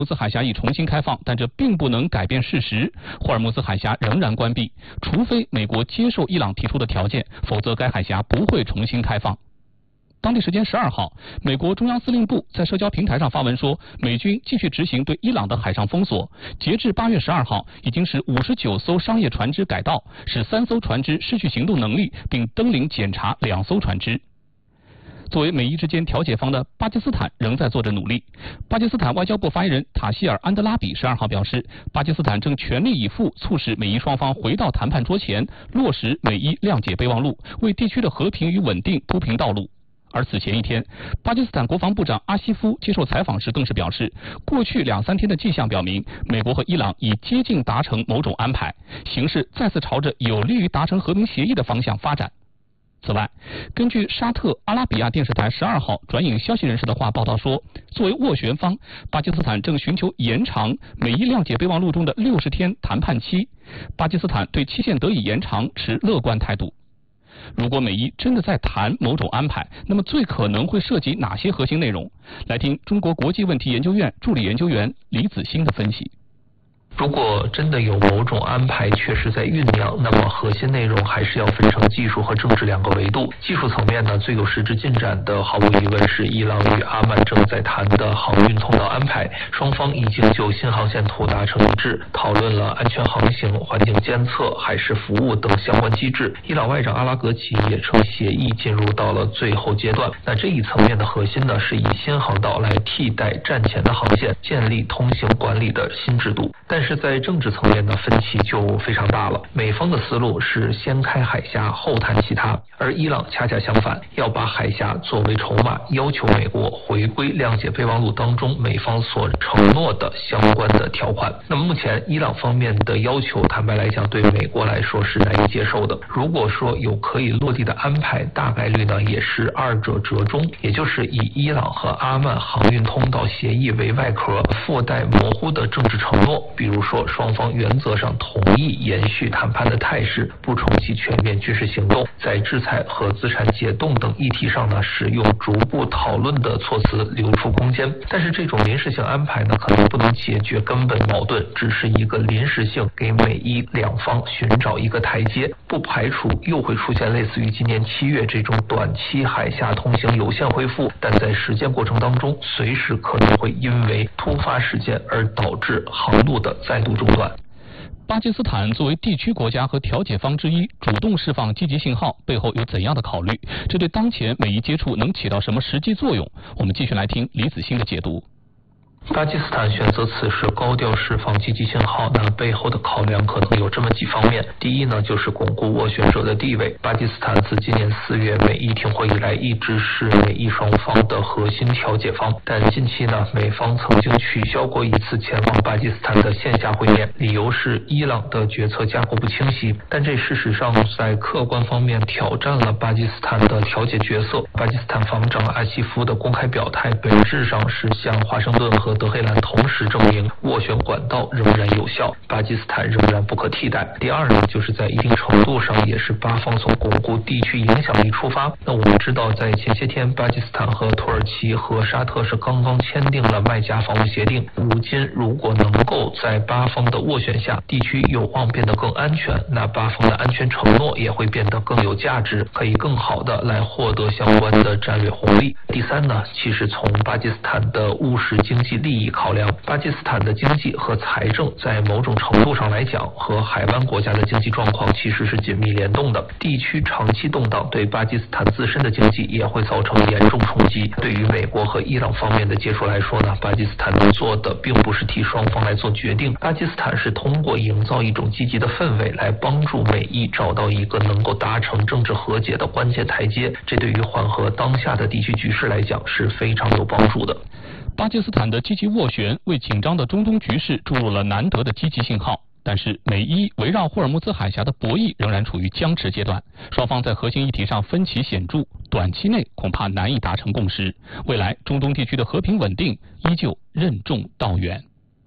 木兹海峡已重新开放，但这并不能改变事实，霍尔木兹海峡仍然关闭，除非美国接受伊朗提出的条件，否则该海峡不会重新开放。当地时间12号，美国中央司令部在社交平台上发文说，美军继续执行对伊朗的海上封锁，截至8月12号，已经使59艘商业船只改道，使3艘船只失去行动能力，并登临检查2艘船只。作为美伊之间调解方的巴基斯坦仍在做着努力。巴基斯坦外交部发言人塔希尔·安德拉比12号表示，巴基斯坦正全力以赴促使美伊双方回到谈判桌前，落实美伊谅解备忘录，为地区的和平与稳定铺平道路。而此前一天，巴基斯坦国防部长阿西夫接受采访时更是表示，过去2-3天的迹象表明，美国和伊朗已接近达成某种安排，形势再次朝着有利于达成和平协议的方向发展。此外，根据沙特阿拉比亚电视台12号转引消息人士的话报道说，作为斡旋方，巴基斯坦正寻求延长美伊谅解备忘录中的60天谈判期。巴基斯坦对期限得以延长持乐观态度。如果美伊真的在谈某种安排，那么最可能会涉及哪些核心内容？来听中国国际问题研究院助理研究员李子欣的分析。 如果真的有某种安排确实在酝酿，那么核心内容还是要分成技术和政治2个维度。技术层面呢，最有实质进展的毫无疑问是伊朗与阿曼正在谈的航运通道安排，双方已经就新航线图达成一致，讨论了安全航行、环境监测、海事服务等相关机制。伊朗外长阿拉格齐也称协议进入到了最后阶段。那这一层面的核心呢，是以新航道来替代战前的航线，建立通行管理的新制度。但是在政治层面的分歧就非常大了。美方的思路是先开海峡后谈其他，而伊朗恰恰相反，要把海峡作为筹码，要求美国回归谅解备忘录当中美方所承诺的相关的条款。那么目前伊朗方面的要求，坦白来讲对美国来说是难以接受的。如果说有可以落地的安排，大概率呢也是2者折中，也就是以伊朗和阿曼航运通道协议为外壳，附带模糊的政治承诺，比如说双方原则上同意延续谈判的态势，不重启全面军事行动，在制裁和资产解冻等议题上呢，使用逐步讨论的措辞留出空间。但是这种临时性安排呢，可能不能解决根本矛盾，只是一个临时性，给美伊2方寻找一个台阶，不排除又会出现类似于今年7月这种短期海峡通行有限恢复，但在实践过程当中，随时可能会因为突发事件而导致航路的再度中断。 巴基斯坦作为地区国家和调解方之一，主动释放积极信号，背后有怎样的考虑？这对当前美伊接触能起到什么实际作用？我们继续来听李子欣的解读。 巴基斯坦选择此时高调释放积极信号，那背后的考量可能有这么几方面。第一呢，就是巩固斡旋者的地位。巴基斯坦自今年4月美伊停火以来，一直是美伊双方的核心调解方。但近期呢，美方曾经取消过一次前往巴基斯坦的线下会面，理由是伊朗的决策架构不清晰。但这事实上在客观方面挑战了巴基斯坦的调解角色。巴基斯坦防长阿西夫的公开表态，本质上是向华盛顿和德黑兰同时证明斡旋管道仍然有效，巴基斯坦仍然不可替代。第二呢，就是在一定程度上也是巴方从巩固地区影响力出发。那我们知道，在前些天，巴基斯坦和土耳其和沙特是刚刚签订了麦加防务协定。如今如果能够在巴方的斡旋下，地区有望变得更安全，那巴方的安全承诺也会变得更有价值，可以更好的来获得相关的战略红利。第三呢，其实从巴基斯坦的务实经济利益考量，巴基斯坦的经济和财政在某种程度上来讲，和海湾国家的经济状况其实是紧密联动的。地区长期动荡对巴基斯坦自身的经济也会造成严重冲击。对于美国和伊朗方面的接触来说呢，巴基斯坦能做的并不是替双方来做决定，巴基斯坦是通过营造一种积极的氛围来帮助美伊找到一个能够达成政治和解的关键台阶，这对于缓和当下的地区局势来讲是非常有帮助的。 巴基斯坦的积极斡旋为紧张的中东局势注入了难得的积极信号，但是美伊围绕霍尔木兹海峡的博弈仍然处于僵持阶段，双方在核心议题上分歧显著，短期内恐怕难以达成共识，未来中东地区的和平稳定依旧任重道远。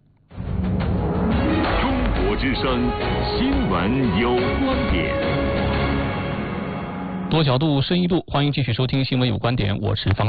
中国之声，新闻有观点。 多角度深一度，欢迎继续收听新闻有观点，我是方亮。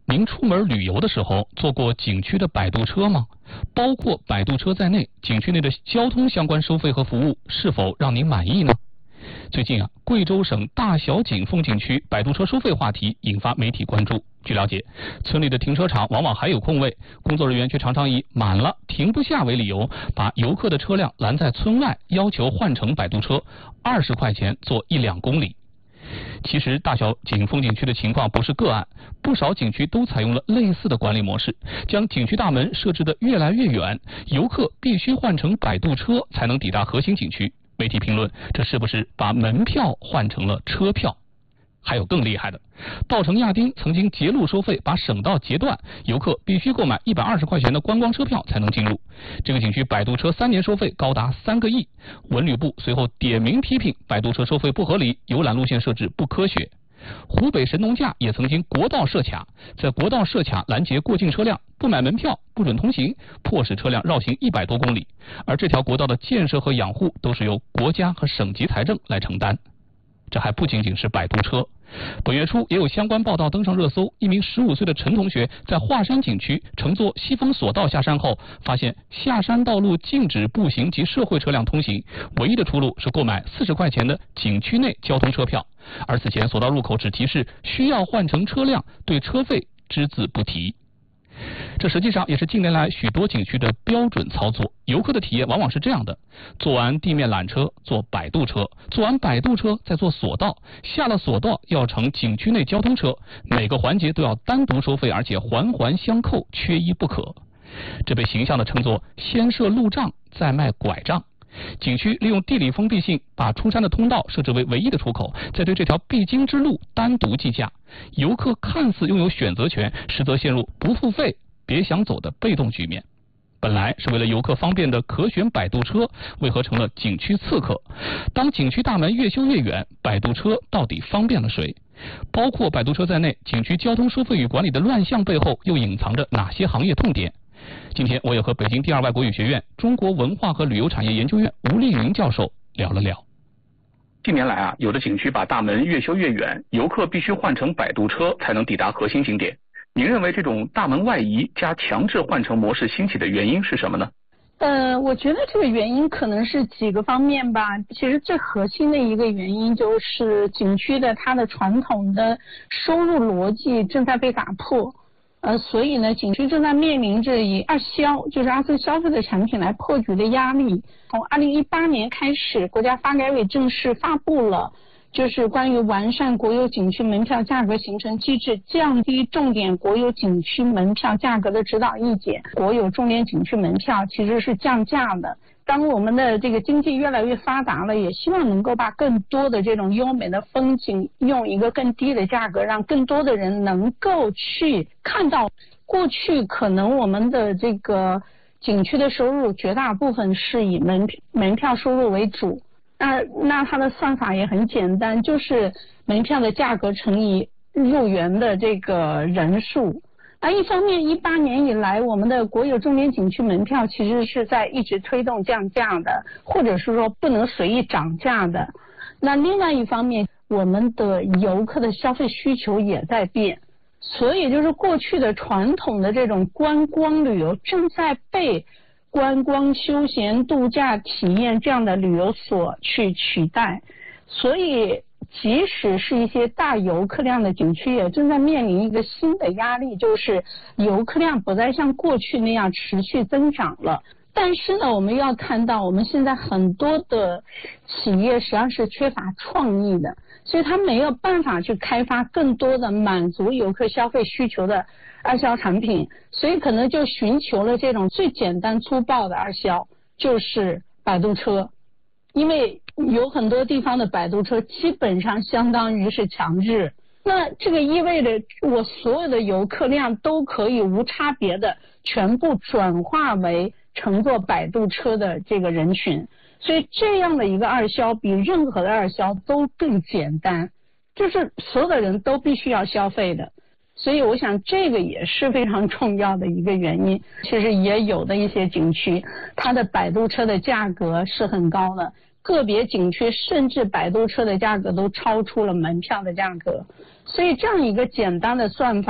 您出门旅游的时候坐过景区的摆渡车吗？包括摆渡车在内，景区内的交通相关收费和服务是否让您满意呢？最近贵州省大小井风景区摆渡车收费话题引发媒体关注。据了解，村里的停车场往往还有空位，工作人员却常常以满了停不下为理由，把游客的车辆拦在村外，要求换乘摆渡车，20块钱坐1-2公里。其实大小井风景区的情况不是个案，不少景区都采用了类似的管理模式，将景区大门设置得越来越远，游客必须换乘摆渡车才能抵达核心景区。媒体评论，这是不是把门票换成了车票？还有更厉害的，稻城亚丁曾经截路收费，把省道截断，游客必须购买120块钱的观光车票才能进入。这个景区摆渡车3年收费高达3个亿，文旅部随后点名批评摆渡车收费不合理，游览路线设置不科学。湖北神农架也曾经国道设卡，在国道设卡拦截过境车辆，不买门票不准通行，迫使车辆绕行100多公里，而这条国道的建设和养护都是由国家和省级财政来承担。这还不仅仅是摆渡车，本月初也有相关报道登上热搜。一名15岁的陈同学在华山景区乘坐西风索道下山后，发现下山道路禁止步行及社会车辆通行，唯一的出路是购买40块钱的景区内交通车票。而此前索道入口只提示需要换乘车辆，对车费只字不提。这实际上也是近年来许多景区的标准操作，游客的体验往往是这样的：坐完地面缆车坐摆渡车，坐完摆渡车再坐索道，下了索道要乘景区内交通车，每个环节都要单独收费，而且环环相扣，缺一不可。这被形象地称作先设路障再卖拐杖。景区利用地理封闭性，把出山的通道设置为唯一的出口，再对这条必经之路单独计价。游客看似拥有选择权，实则陷入不付费别想走的被动局面。本来是为了游客方便的可选摆渡车，为何成了景区刺客？当景区大门越修越远，摆渡车到底方便了谁？包括摆渡车在内，景区交通收费与管理的乱象背后又隐藏着哪些行业痛点？今天我也和北京第2外国语学院中国文化和旅游产业研究院吴丽云教授聊了聊。 近年来有的景区把大门越修越远，游客必须换乘摆渡车才能抵达核心景点。您认为这种大门外移加强制换乘模式兴起的原因是什么呢？ 我觉得这个原因可能是几个方面吧。其实最核心的一个原因就是景区的它的传统的收入逻辑正在被打破。所以呢，景区正在面临着以二消，就是二次消费的产品来破局的压力。从2018年开始，国家发改委正式发布了就是关于完善国有景区门票价格形成机制，降低重点国有景区门票价格的指导意见。国有重点景区门票其实是降价的。当我们的这个经济越来越发达了，也希望能够把更多的这种优美的风景用一个更低的价格，让更多的人能够去看到。过去可能我们的这个景区的收入绝大部分是以门票收入为主，那它的算法也很简单，就是门票的价格乘以入园的这个人数。那一方面18年以来，我们的国有重点景区门票其实是在一直推动降价的，或者是说不能随意涨价的。那另外一方面，我们的游客的消费需求也在变，所以就是过去的传统的这种观光旅游正在被观光休闲度假体验这样的旅游所去取代。所以即使是一些大游客量的景区也正在面临一个新的压力，就是游客量不再像过去那样持续增长了。但是呢，我们要看到我们现在很多的企业实际上是缺乏创意的，所以它没有办法去开发更多的满足游客消费需求的二销产品，所以可能就寻求了这种最简单粗暴的二销，就是摆渡车。因为有很多地方的摆渡车基本上相当于是强制，那这个意味着我所有的游客量都可以无差别的全部转化为乘坐摆渡车的这个人群，所以这样的一个二销比任何的二销都更简单，就是所有的人都必须要消费的。所以我想这个也是非常重要的一个原因。其实也有的一些景区它的摆渡车的价格是很高的，个别景区甚至摆渡车的价格都超出了门票的价格。所以这样一个简单的算法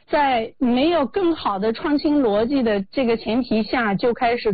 在没有更好的创新逻辑的这个前提下，就开始